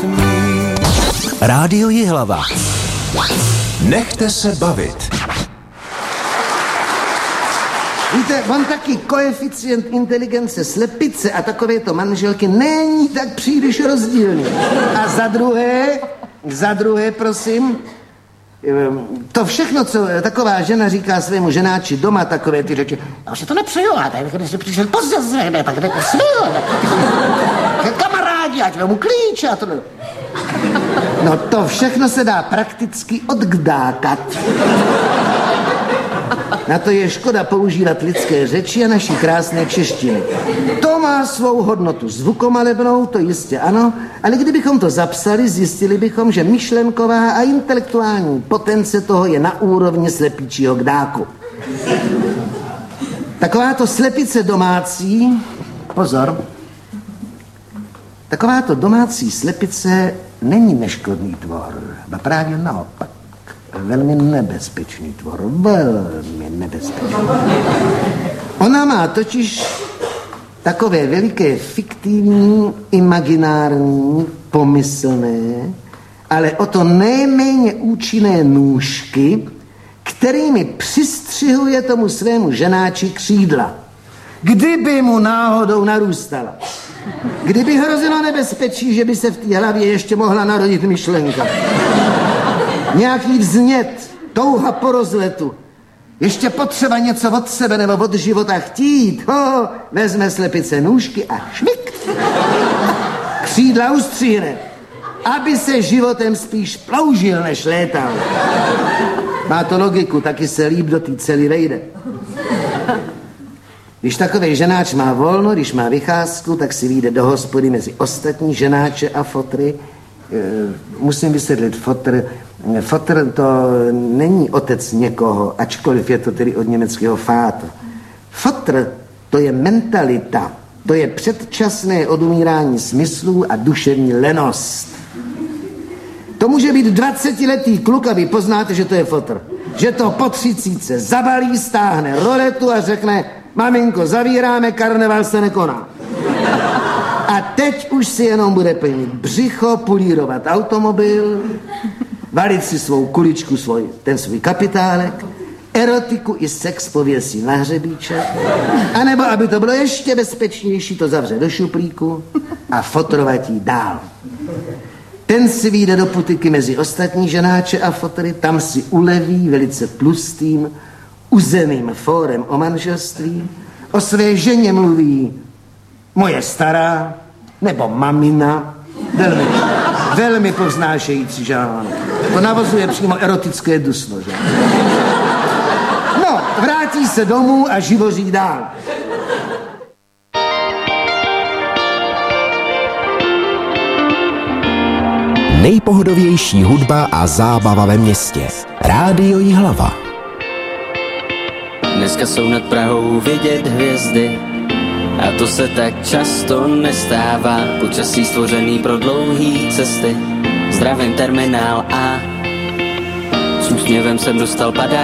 mít. Rádio Jihlava. Nechte se bavit. Víte, on taky koeficient inteligence slepice a takovéto manželky není tak příliš rozdílný. A za druhé, prosím, to všechno, co taková žena říká svému ženáči doma, takové ty řeči, já už si to nepřeju, a tady, když jsi přišel pozdě zřejmě, tak jdete smil, kamarádi, ať vemu klíč a to. No to všechno se dá prakticky odgdákat. Na to je škoda používat lidské řeči a naší krásné češtiny. To má svou hodnotu zvukomalebnou, to jistě ano, ale kdybychom to zapsali, zjistili bychom, že myšlenková a intelektuální potence toho je na úrovni slepíčího kdáku. Takováto slepice domácí, pozor, takováto domácí slepice není neškodný tvor, a právě naopak. Velmi nebezpečný tvor, velmi nebezpečný. Ona má totiž takové veliké fiktivní, imaginární, pomyslné, ale o to nejméně účinné nůžky, kterými přistřihuje tomu svému ženáči křídla. Kdyby mu náhodou narůstala. Kdyby hrozilo nebezpečí, že by se v té hlavě ještě mohla narodit myšlenka. Nějaký vznět, touha po rozletu, ještě potřeba něco od sebe nebo od života chtít. Vezme slepice nůžky a šmik. Křídla ustříhne, aby se životem spíš ploužil, než létal. Má to logiku, taky se líp do té cely vejde. Když takovej ženáč má volno, když má vycházku, tak si vyjde do hospody mezi ostatní ženáče a fotry. Musím vysvětlit, fotr to není otec někoho, ačkoliv je to tedy od německého Vater. Fotr to je mentalita, to je předčasné odumírání smyslů a duševní lenost. To může být 20letý kluk a vy poznáte, že to je fotr. Že to po 30 zabalí, stáhne roletu a řekne: maminko, zavíráme, karneval se nekoná. A teď už si jenom bude plnit břicho, pulírovat automobil, valit si svou kuličku, ten svůj kapitálek, erotiku i sex pověsí na hřebíček, anebo, aby to bylo ještě bezpečnější, to zavře do šuplíku a fotrovatí dál. Ten si vyjde do putiky mezi ostatní ženáče a fotry, tam si uleví velice tlustým, uzeným fórem o manželství, o své ženě mluví moje stará, nebo mamina, velmi povznášející, že ano. To navozuje přímo erotické dusno, že? No, vrátí se domů a živoří dál. Nejpohodovější hudba a zábava ve městě. Rádio Jihlava. Dneska jsou nad Prahou vidět hvězdy a to se tak často nestává. Počasí stvořený pro dlouhý cesty. Zdravím terminál A. S úsměvem jsem dostal padá.